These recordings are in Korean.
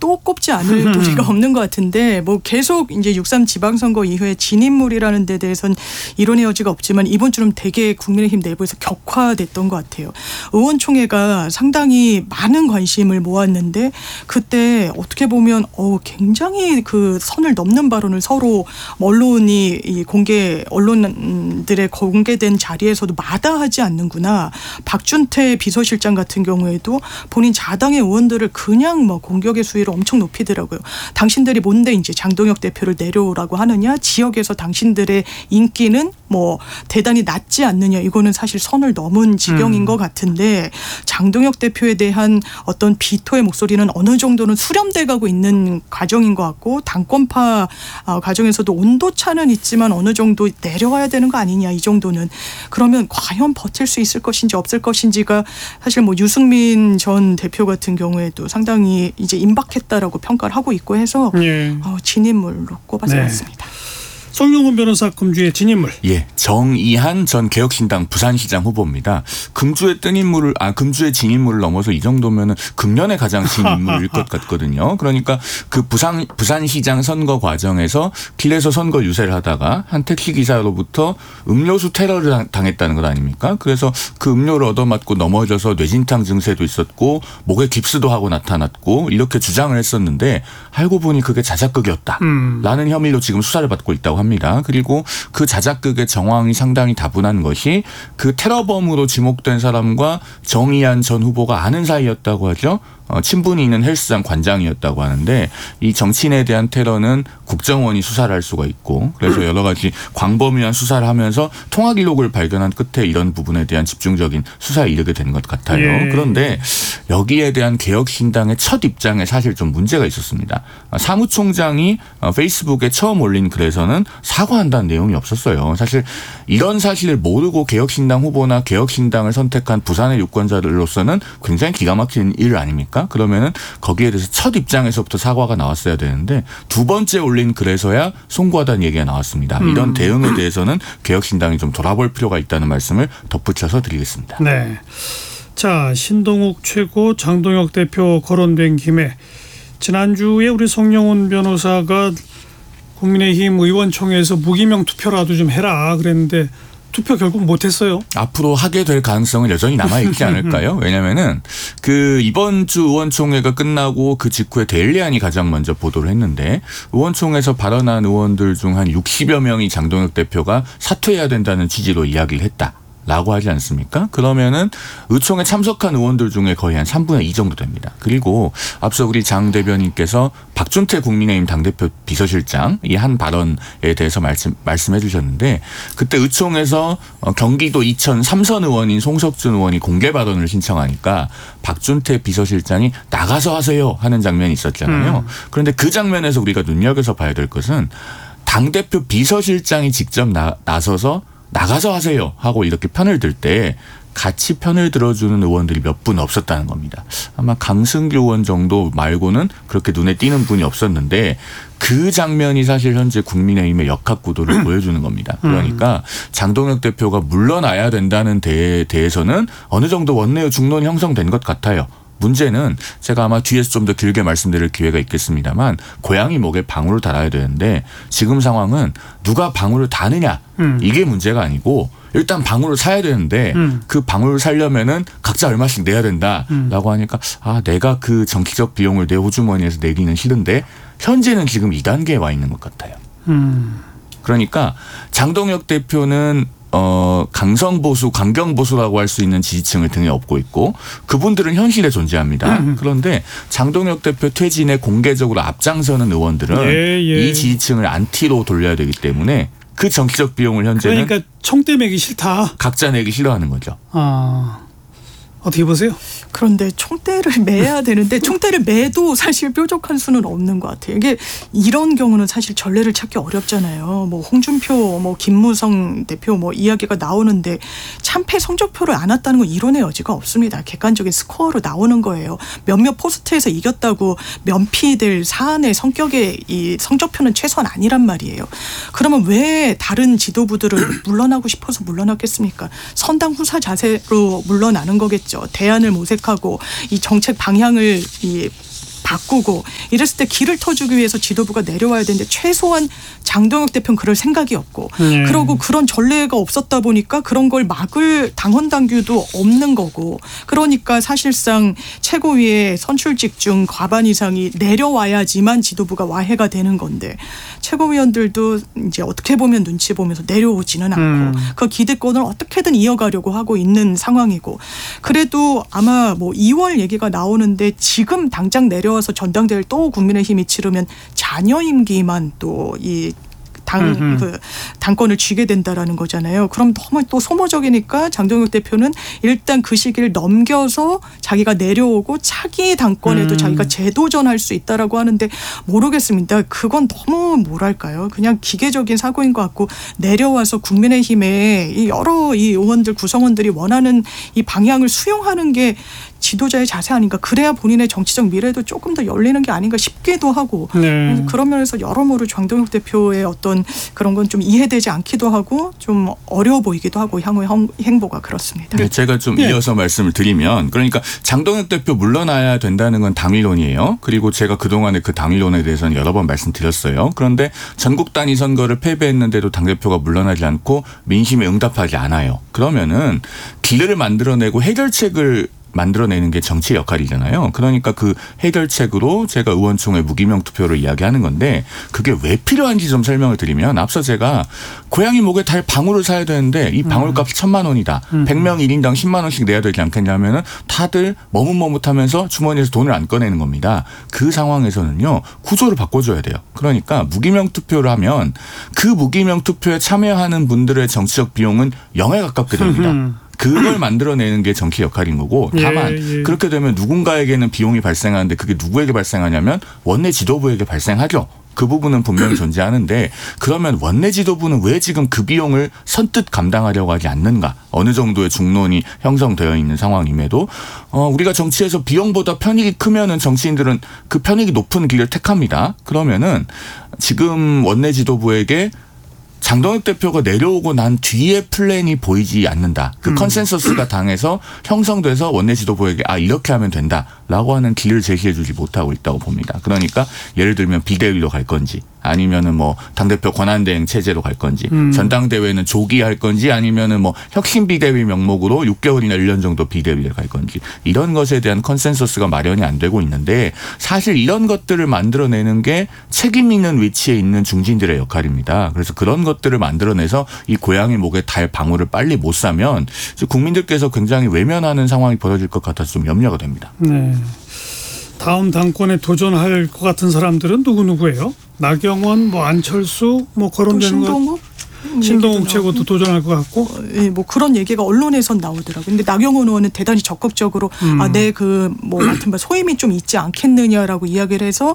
또 꼽지 않을 도리가 없는 것 같은데 뭐 계속 이제 6.3 지방선거 이후에 진인물이라는 데 대해서는 이론의 여지가 없지만 이번 주는 되게 국민의힘 내부에서 격화됐던 것 같아요. 의원총회가 상당히 많은 관심을 모았는데 그때 어떻게 보면 굉장히 그 선을 넘는 발언을 서로 언론이 언론들의 공개된 자리에서도 마다하지 않는구나. 박준태 비서실장 같은 경우에도 본인 자당의 의원들을 그냥 뭐 공격의 수위를 엄청 높이더라고요. 당신들이 뭔데 이제 장동혁 대표를 내려오라고 하느냐, 지역에서 당신들의 인기는 뭐 대단히 낮지 않느냐, 이거는 사실 선을 넘은 지경인 것 같은데 장동혁 대표에 대한 어떤 비토의 목소리는 어느 정도는 수렴돼 가고 있는 과정인 것 같고 당권파 과정에서도 온도차는 있지만 어느 정도 내려와야 되는 거 아니냐, 이 정도는. 그러면 과연 버틸 수 있을 것인지 없을 것인지가 사실 뭐 유승민 전 대표 같은 경우에도 상당히 이제 임박했다라고 평가를 하고 있고 해서 진인물로 꼽아봤습니다. 네. 송영훈 변호사 금주의 진인물. 예, 정의한 전 개혁신당 부산시장 후보입니다. 금주의 진인물을 넘어서 이 정도면은 금년에 가장 진인물일 것 같거든요. 그러니까 그 부산시장 선거 과정에서 길에서 선거 유세를 하다가 한 택시 기사로부터 음료수 테러를 당했다는 것 아닙니까? 그래서 그 음료를 얻어맞고 넘어져서 뇌진탕 증세도 있었고 목에 깁스도 하고 나타났고 이렇게 주장을 했었는데 알고 보니 그게 자작극이었다라는 혐의로 지금 수사를 받고 있다고 합니다. 그리고 그 자작극의 정황이 상당히 다분한 것이 그 테러범으로 지목된 사람과 정의한 전 후보가 아는 사이였다고 하죠. 친분이 있는 헬스장 관장이었다고 하는데 이 정치인에 대한 테러는 국정원이 수사를 할 수가 있고 그래서 여러 가지 광범위한 수사를 하면서 통화 기록을 발견한 끝에 이런 부분에 대한 집중적인 수사에 이르게 된 것 같아요. 예. 그런데 여기에 대한 개혁신당의 첫 입장에 사실 좀 문제가 있었습니다. 사무총장이 페이스북에 처음 올린 글에서는 사과한다는 내용이 없었어요. 사실 이런 사실을 모르고 개혁신당 후보나 개혁신당을 선택한 부산의 유권자들로서는 굉장히 기가 막힌 일 아닙니까? 그러면은 거기에 대해서 첫 입장에서부터 사과가 나왔어야 되는데 두 번째 올린 글에서야 송구하다는 얘기가 나왔습니다. 이런 대응에 대해서는 개혁신당이 좀 돌아볼 필요가 있다는 말씀을 덧붙여서 드리겠습니다. 네. 자, 신동욱 최고, 장동혁 대표 거론된 김에 지난주에 우리 송영훈 변호사가 국민의힘 의원총회에서 무기명 투표라도 좀 해라 그랬는데 투표 결국 못했어요. 앞으로 하게 될 가능성은 여전히 남아있지 않을까요? 왜냐면은 이번 주 의원총회가 끝나고 그 직후에 데일리안이 가장 먼저 보도를 했는데 의원총회에서 발언한 의원들 중 한 60여 명이 장동혁 대표가 사퇴해야 된다는 취지로 이야기를 했다. 라고 하지 않습니까? 그러면은 의총에 참석한 의원들 중에 거의 한 3분의 2 정도 됩니다. 그리고 앞서 우리 장 대변인께서 박준태 국민의힘 당대표 비서실장 이 한 발언에 대해서 말씀해 주셨는데 그때 의총에서 경기도 이천 3선 의원인 송석준 의원이 공개 발언을 신청하니까 박준태 비서실장이 나가서 하세요 하는 장면이 있었잖아요. 그런데 그 장면에서 우리가 눈여겨서 봐야 될 것은 당대표 비서실장이 직접 나서서 나가서 하세요 하고 이렇게 편을 들 때 같이 편을 들어주는 의원들이 몇 분 없었다는 겁니다. 아마 강승규 의원 정도 말고는 그렇게 눈에 띄는 분이 없었는데 그 장면이 사실 현재 국민의힘의 역학구도를 보여주는 겁니다. 그러니까 장동혁 대표가 물러나야 된다는 데에 대해서는 어느 정도 원내의 중론이 형성된 것 같아요. 문제는 제가 아마 뒤에서 좀 더 길게 말씀드릴 기회가 있겠습니다만 고양이 목에 방울을 달아야 되는데 지금 상황은 누가 방울을 다느냐 이게 문제가 아니고 일단 방울을 사야 되는데 그 방울을 사려면은 각자 얼마씩 내야 된다라고 하니까 내가 그 정치적 비용을 내 호주머니에서 내기는 싫은데 현재는 지금 2단계에 와 있는 것 같아요. 그러니까 장동혁 대표는 강성보수, 강경보수라고 할 수 있는 지지층을 등에 업고 있고 그분들은 현실에 존재합니다. 그런데 장동혁 대표 퇴진에 공개적으로 앞장서는 의원들은 이 지지층을 안티로 돌려야 되기 때문에 그 정치적 비용을 현재는 그러니까 총대 매기 싫다. 각자 내기 싫어하는 거죠. 어떻게 보세요? 그런데 총대를 매야 되는데 총대를 매도 사실 뾰족한 수는 없는 것 같아요. 이게 이런 경우는 사실 전례를 찾기 어렵잖아요. 뭐 홍준표, 뭐 김무성 대표 뭐 이야기가 나오는데 참패 성적표를 안 왔다는 건 이론의 여지가 없습니다. 객관적인 스코어로 나오는 거예요. 몇몇 포스트에서 이겼다고 면피될 사안의 성격의 이 성적표는 최소한 아니란 말이에요. 그러면 왜 다른 지도부들은 물러나고 싶어서 물러났겠습니까? 선당 후사 자세로 물러나는 거겠죠. 대안을 모색하고 이 정책 방향을 바꾸고 이랬을 때 길을 터주기 위해서 지도부가 내려와야 되는데 최소한 장동혁 대표는 그럴 생각이 없고 그러고 그런 전례가 없었다 보니까 그런 걸 막을 당헌 당규도 없는 거고 그러니까 사실상 최고위의 선출직 중 과반 이상이 내려와야지만 지도부가 와해가 되는 건데 최고위원들도 이제 어떻게 보면 눈치 보면서 내려오지는 않고 그 기득권을 어떻게든 이어가려고 하고 있는 상황이고 그래도 아마 뭐 2월 얘기가 나오는데 지금 당장 내려와서 전당대회를 또 국민의힘이 치르면 잔여 임기만 또 이 당권을 쥐게 된다라는 거잖아요. 그럼 너무 또 소모적이니까 장동혁 대표는 일단 그 시기를 넘겨서 자기가 내려오고 차기 당권에도 자기가 재도전할 수 있다라고 하는데 모르겠습니다. 그건 너무 뭐랄까요? 그냥 기계적인 사고인 것 같고 내려와서 국민의힘의 이 여러 이 의원들 구성원들이 원하는 이 방향을 수용하는 게 지도자의 자세 아닌가. 그래야 본인의 정치적 미래도 조금 더 열리는 게 아닌가 싶기도 하고 네. 그런 면에서 여러모로 장동혁 대표의 어떤 그런 건 좀 이해되지 않기도 하고 좀 어려워 보이기도 하고 향후의 행보가 그렇습니다. 네, 제가 좀 이어서 말씀을 드리면 그러니까 장동혁 대표 물러나야 된다는 건 당일론이에요. 그리고 제가 그동안에 그 당일론에 대해서는 여러 번 말씀드렸어요. 그런데 전국 단위 선거를 패배했는데도 당대표가 물러나지 않고 민심에 응답하지 않아요. 그러면은 길을 만들어내고 해결책을 만들어내는 게 정치의 역할이잖아요. 그러니까 그 해결책으로 제가 의원총회 무기명 투표를 이야기하는 건데 그게 왜 필요한지 좀 설명을 드리면 앞서 제가 고양이 목에 달 방울을 사야 되는데 이 방울값이 1,000만 원이다. 100명 1인당 10만 원씩 내야 되지 않겠냐면은 다들 머뭇머뭇하면서 주머니에서 돈을 안 꺼내는 겁니다. 그 상황에서는요. 구조를 바꿔줘야 돼요. 그러니까 무기명 투표를 하면 그 무기명 투표에 참여하는 분들의 정치적 비용은 0에 가깝게 됩니다. 그걸 만들어내는 게 정치 역할인 거고 다만 그렇게 되면 누군가에게는 비용이 발생하는데 그게 누구에게 발생하냐면 원내 지도부에게 발생하죠. 그 부분은 분명히 존재하는데 그러면 원내 지도부는 왜 지금 그 비용을 선뜻 감당하려고 하지 않는가. 어느 정도의 중론이 형성되어 있는 상황임에도 우리가 정치에서 비용보다 편익이 크면은 정치인들은 그 편익이 높은 길을 택합니다. 그러면은 지금 원내 지도부에게 장동혁 대표가 내려오고 난 뒤에 플랜이 보이지 않는다. 그 컨센서스가 당에서 형성돼서 원내 지도부에게 이렇게 하면 된다라고 하는 길을 제시해 주지 못하고 있다고 봅니다. 그러니까 예를 들면 비대위로 갈 건지 아니면은 뭐 당대표 권한대행 체제로 갈 건지 전당대회는 조기 할 건지 아니면은 뭐 혁신 비대위 명목으로 6개월이나 1년 정도 비대위를 갈 건지 이런 것에 대한 컨센서스가 마련이 안 되고 있는데 사실 이런 것들을 만들어내는 게 책임 있는 위치에 있는 중진들의 역할입니다. 그래서 그런 것들을 만들어내서 이 고양이 목에 달 방울을 빨리 못 사면 국민들께서 굉장히 외면하는 상황이 벌어질 것 같아서 좀 염려가 됩니다. 네. 다음 당권에 도전할 것 같은 사람들은 누구예요? 나경원, 뭐 안철수, 뭐 거론되는 거. 신동욱 최고도 도전할 것 같고. 뭐 그런 얘기가 언론에선 나오더라고요. 근데 나경원 의원은 대단히 적극적으로 내 그 뭐 같은 바 소임이 좀 있지 않겠느냐라고 이야기를 해서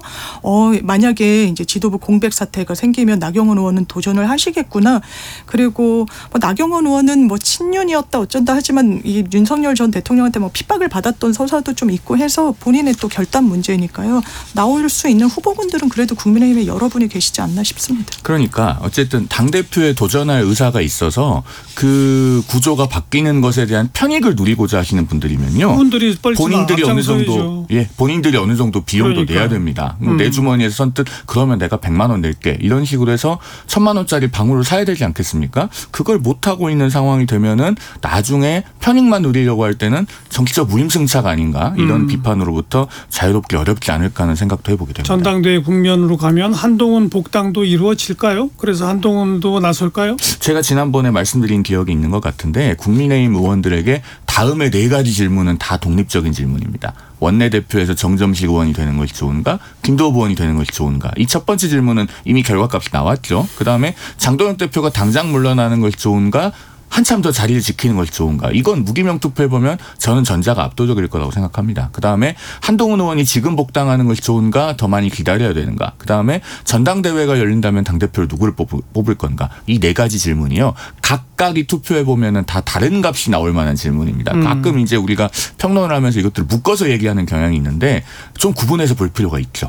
만약에 이제 지도부 공백 사태가 생기면 나경원 의원은 도전을 하시겠구나. 그리고 뭐 나경원 의원은 뭐 친윤이었다 어쩐다 하지만 이 윤석열 전 대통령한테 뭐 핍박을 받았던 서사도 좀 있고 해서 본인의 또 결단 문제니까요. 나올 수 있는 후보군들은 그래도 국민의힘에 여러분이 계시지 않나 싶습니다. 그러니까 어쨌든 당대표에 도전할 의사가 있어서 그 구조가 바뀌는 것에 대한 편익을 누리고자 하시는 분들이면요. 본인들이 어느 정도 본인들이 어느 정도 비용도 내야 됩니다. 내 주머니에서 선뜻 그러면 내가 100만 원 낼게 이런 식으로 해서 1,000만 원짜리 방울을 사야 되지 않겠습니까? 그걸 못 하고 있는 상황이 되면은 나중에 편익만 누리려고 할 때는 정치적 무임승차가 아닌가 이런 비판으로부터 자유롭기 어렵지 않을까 하는 생각도 해보게 됩니다. 전당대회 국면으로 가면 한동훈 복당도 이루어질까요? 그래서 한동훈도 나설까요? 제가 지난번에 말씀드린 기억이 있는 것 같은데 국민의힘 의원들에게 다음에 4가지 질문은 다 독립적인 질문입니다. 원내대표에서 정점식 의원이 되는 것이 좋은가? 김도우 의원이 되는 것이 좋은가? 이 첫 번째 질문은 이미 결과값이 나왔죠. 그다음에 장동혁 대표가 당장 물러나는 것이 좋은가? 한참 더 자리를 지키는 것이 좋은가? 이건 무기명 투표해보면 저는 전자가 압도적일 거라고 생각합니다. 그다음에 한동훈 의원이 지금 복당하는 것이 좋은가? 더 많이 기다려야 되는가? 그다음에 전당대회가 열린다면 당대표를 누구를 뽑을 건가? 이 4가지 질문이요. 각각이 투표해보면 다 다른 값이 나올 만한 질문입니다. 가끔 이제 우리가 평론을 하면서 이것들을 묶어서 얘기하는 경향이 있는데 좀 구분해서 볼 필요가 있죠.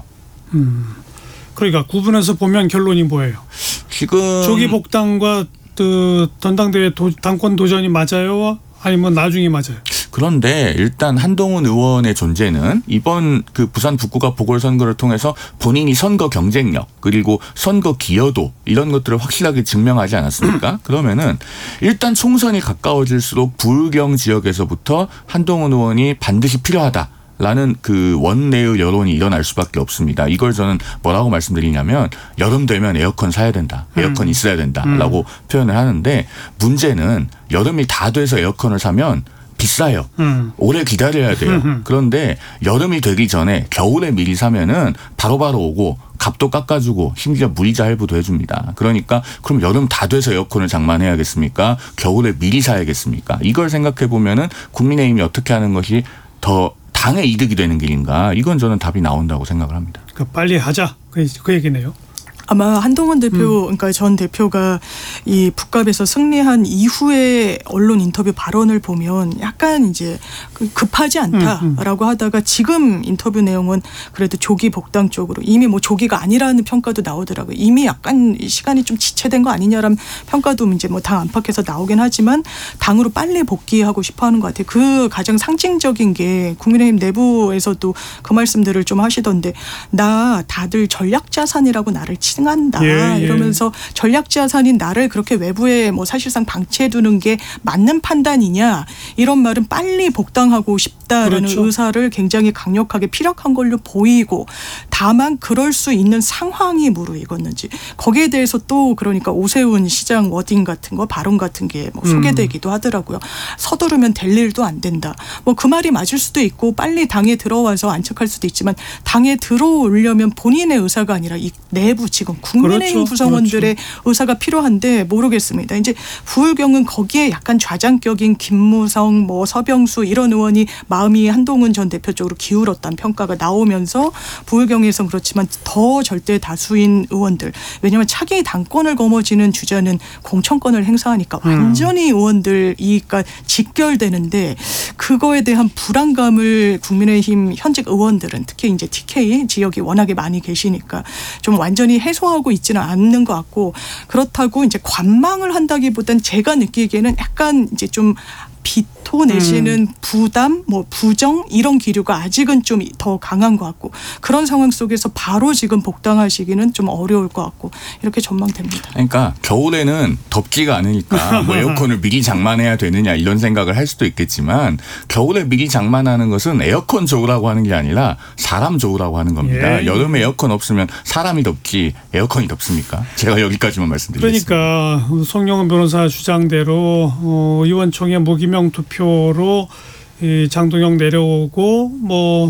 그러니까 구분해서 보면 결론이 뭐예요? 지금 조기 복당과 그 전당대회 당권 도전이 맞아요? 아니면 나중에 맞아요? 그런데 일단 한동훈 의원의 존재는 이번 그 부산 북구가 보궐선거를 통해서 본인이 선거 경쟁력 그리고 선거 기여도 이런 것들을 확실하게 증명하지 않았습니까? 그러면은 일단 총선이 가까워질수록 부울경 지역에서부터 한동훈 의원이 반드시 필요하다. 라는 그 원내의 여론이 일어날 수밖에 없습니다. 이걸 저는 뭐라고 말씀드리냐면 여름 되면 에어컨 사야 된다. 에어컨 있어야 된다라고 표현을 하는데 문제는 여름이 다 돼서 에어컨을 사면 비싸요. 오래 기다려야 돼요. 그런데 여름이 되기 전에 겨울에 미리 사면은 바로바로 오고 값도 깎아주고 심지어 무이자 할부도 해줍니다. 그러니까 그럼 여름 다 돼서 에어컨을 장만해야겠습니까? 겨울에 미리 사야겠습니까? 이걸 생각해 보면은 국민의힘이 어떻게 하는 것이 더 당의 이득이 되는 길인가? 이건 저는 답이 나온다고 생각을 합니다. 그러니까 빨리 하자. 그 얘기네요. 아마 한동훈 대표, 그러니까 전 대표가 이 북갑에서 승리한 이후에 언론 인터뷰 발언을 보면 약간 이제 급하지 않다라고 하다가 지금 인터뷰 내용은 그래도 조기 복당 쪽으로 이미 뭐 조기가 아니라는 평가도 나오더라고요. 이미 약간 시간이 좀 지체된 거 아니냐라는 평가도 이제 뭐 당 안팎에서 나오긴 하지만 당으로 빨리 복귀하고 싶어 하는 것 같아요. 그 가장 상징적인 게 국민의힘 내부에서도 그 말씀들을 좀 하시던데 나 다들 전략자산이라고 나를 칭한다. 이러면서 전략자산인 나를 그렇게 외부에 뭐 사실상 방치해두는 게 맞는 판단이냐 이런 말은 빨리 복당하고 싶다라는 그렇죠. 의사를 굉장히 강력하게 피력한 걸로 보이고 다만 그럴 수 있는 상황이 무르익었는지 거기에 대해서 또 그러니까 오세훈 시장 워딩 같은 거 발언 같은 게 뭐 소개되기도 하더라고요. 서두르면 될 일도 안 된다. 뭐 그 말이 맞을 수도 있고 빨리 당에 들어와서 안착할 수도 있지만 당에 들어오려면 본인의 의사가 아니라 이 내부 지금 국민의힘 그렇죠. 구성원들의 의사가 필요한데 모르겠습니다. 이제 부울경은 거기에 약간 좌장격인 김무성, 뭐 서병수 이런 의원이 마음이 한동훈 전 대표 쪽으로 기울었다는 평가가 나오면서 부울경에선 그렇지만 더 절대 다수인 의원들 왜냐하면 차기 당권을 거머쥐는 주자는 공천권을 행사하니까 완전히 의원들 이익과 직결되는데 그거에 대한 불안감을 국민의힘 현직 의원들은 특히 이제 TK 지역이 워낙에 많이 계시니까 좀 완전히 해소하고 있지는 않는 것 같고 그렇다고 이제 관망을 한다기보단 제가 느끼기에는 약간 이제 좀 비토 내지는 부담, 뭐 부정 이런 기류가 아직은 좀 더 강한 것 같고 그런 상황 속에서 바로 지금 복당하시기는 좀 어려울 것 같고 이렇게 전망됩니다. 그러니까 겨울에는 덥지가 않으니까 뭐 에어컨을 미리 장만해야 되느냐 이런 생각을 할 수도 있겠지만 겨울에 미리 장만하는 것은 에어컨 좋으라고 하는 게 아니라 사람 좋으라고 하는 겁니다. 여름에 에어컨 없으면 사람이 덥지 에어컨이 덥습니까? 제가 여기까지만 말씀드리겠습니다. 그러니까 송영훈 변호사 주장대로 의원총회 무기명 투표로 이 장동영 내려오고 뭐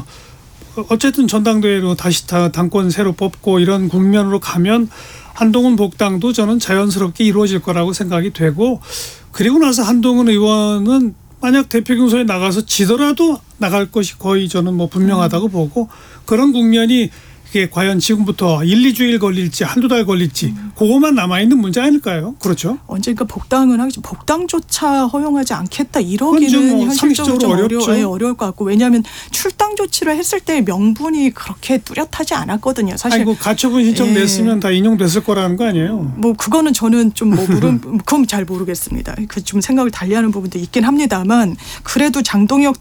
어쨌든 전당대회로 다시 당권 새로 뽑고 이런 국면으로 가면 한동훈 복당도 저는 자연스럽게 이루어질 거라고 생각이 되고 그리고 나서 한동훈 의원은 만약 대표 경선에 나가서 지더라도 나갈 것이 거의 저는 뭐 분명하다고 보고 그런 국면이 이게 과연 지금부터 1, 2주일 걸릴지 한두 달 걸릴지 그것만 남아있는 문제 아닐까요? 그렇죠? 언젠가 복당은 하겠지. 복당조차 허용하지 않겠다 이러기는 뭐 현실적으로 좀 어렵죠. 어려울 것 같고 왜냐하면 출당 조치를 했을 때 명분이 그렇게 뚜렷하지 않았거든요. 사실 아이고 가처분 신청 냈으면 다 인용됐을 거라는 거 아니에요? 뭐 그거는 저는 좀 뭐 그건 잘 모르겠습니다. 그 좀 생각을 달리하는 부분도 있긴 합니다만 그래도 장동혁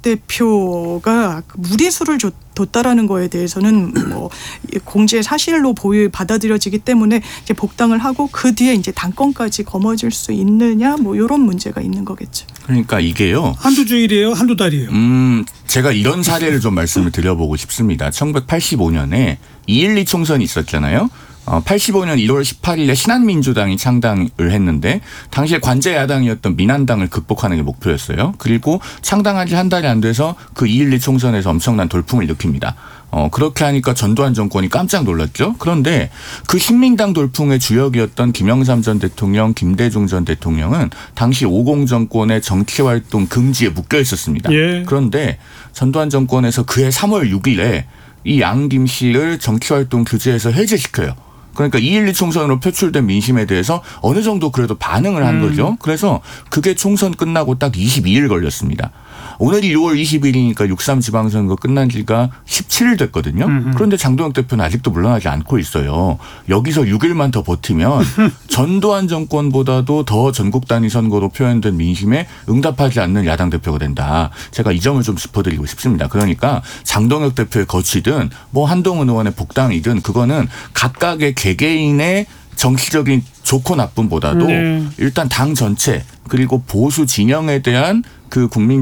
대표가 무리수를 뒀다라는 거에 대해서는 뭐 공지의 사실로 받아들여지기 때문에 이제 복당을 하고 그 뒤에 이제 당권까지 거머쥘 수 있느냐 뭐 이런 문제가 있는 거겠죠. 그러니까 이게요. 한두 주일이에요? 한두 달이에요? 제가 이런 사례를 좀 말씀을 드려보고 싶습니다. 1985년에 2.12 총선이 있었잖아요. 85년 1월 18일에 신한민주당이 창당을 했는데 당시에 관제 야당이었던 민한당을 극복하는 게 목표였어요. 그리고 창당한 지 한 달이 안 돼서 그 2.12 총선에서 엄청난 돌풍을 일으킵니다. 그렇게 하니까 전두환 정권이 깜짝 놀랐죠. 그런데 그 신민당 돌풍의 주역이었던 김영삼 전 대통령, 김대중 전 대통령은 당시 50 정권의 정치활동 금지에 묶여 있었습니다. 그런데 전두환 정권에서 그해 3월 6일에 이 양김 씨를 정치활동 규제에서 해제시켜요. 그러니까 2.12 총선으로 표출된 민심에 대해서 어느 정도 그래도 반응을 한 거죠. 그래서 그게 총선 끝나고 딱 22일 걸렸습니다. 오늘이 6월 20일이니까 6.3 지방선거 끝난 지가 17일 됐거든요. 그런데 장동혁 대표는 아직도 물러나지 않고 있어요. 여기서 6일만 더 버티면 전두환 정권보다도 더 전국 단위 선거로 표현된 민심에 응답하지 않는 야당 대표가 된다. 제가 이 점을 좀 짚어드리고 싶습니다. 그러니까 장동혁 대표의 거취든 뭐 한동훈 의원의 복당이든 그거는 각각의 개개인의 정치적인 좋고 나쁨보다도 일단 당 전체 그리고 보수 진영에 대한 그 국민